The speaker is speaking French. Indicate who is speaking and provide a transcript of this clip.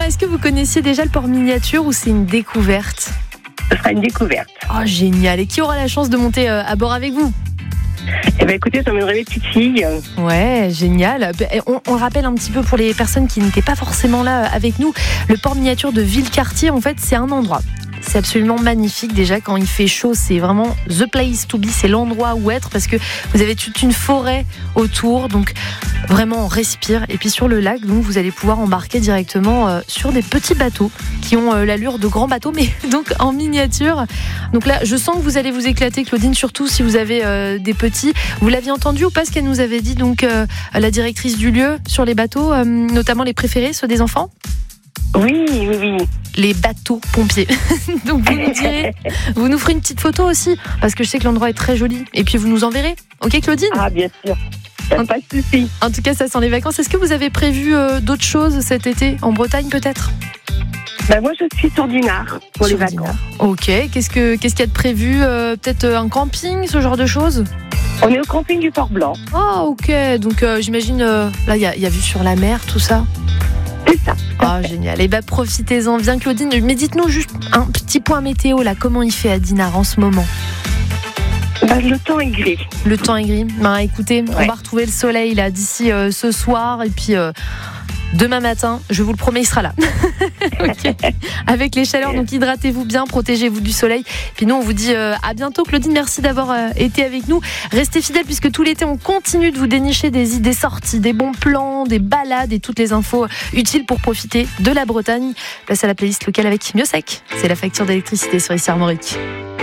Speaker 1: est-ce que vous connaissiez déjà le port miniature ou c'est une découverte ?
Speaker 2: Ce sera une découverte.
Speaker 1: Oh, génial. Et qui aura la chance de monter à bord avec vous ?
Speaker 2: Eh bien, écoutez, ça m'aimerait petite fille.
Speaker 1: Ouais, génial. On le rappelle un petit peu pour les personnes qui n'étaient pas forcément là avec nous. Le port miniature de Villecartier, en fait, c'est un endroit. C'est absolument magnifique. Déjà, quand il fait chaud, c'est vraiment the place to be. C'est l'endroit où être parce que vous avez toute une forêt autour. Donc, vraiment, on respire. Et puis, sur le lac, donc, vous allez pouvoir embarquer directement sur des petits bateaux qui ont l'allure de grands bateaux, mais donc en miniature. Donc là, je sens que vous allez vous éclater, Claudine, surtout si vous avez des petits. Vous l'aviez entendu ou pas ce qu'elle nous avait dit, donc, la directrice du lieu sur les bateaux, notamment les préférés, ceux des enfants ?
Speaker 2: Oui.
Speaker 1: Les bateaux pompiers. Donc vous nous direz, vous nous ferez une petite photo aussi, parce que je sais que l'endroit est très joli. Et puis vous nous enverrez. Ok, Claudine ?
Speaker 2: Ah, bien sûr. Pas de souci.
Speaker 1: En tout cas, ça sent les vacances. Est-ce que vous avez prévu d'autres choses cet été, en Bretagne peut-être ?
Speaker 2: Moi, je suis sur Dinard pour les vacances.
Speaker 1: Dinard. Ok. Qu'est-ce qu'il y a de prévu ? Peut-être un camping, ce genre de choses ?
Speaker 2: On est au camping du Port-Blanc.
Speaker 1: Oh, ok. Donc j'imagine, là, il y a vue sur la mer, tout ça ?
Speaker 2: C'est ça.
Speaker 1: Oh, génial. Et profitez-en bien, Claudine. Mais dites-nous juste un petit point météo, là. Comment il fait à Dinard en ce moment ?
Speaker 2: Le temps est gris.
Speaker 1: Le temps est gris. Écoutez, on va retrouver le soleil là d'ici ce soir. Et puis demain matin, je vous le promets, il sera là. Okay. Avec les chaleurs, donc hydratez-vous bien, protégez-vous du soleil. Puis nous, on vous dit à bientôt. Claudine, merci d'avoir été avec nous. Restez fidèles puisque tout l'été, on continue de vous dénicher des idées sorties, des bons plans, des balades et toutes les infos utiles pour profiter de la Bretagne. Place à la playlist locale avec Mieux Sec. C'est la facture d'électricité sur Ici Armorique.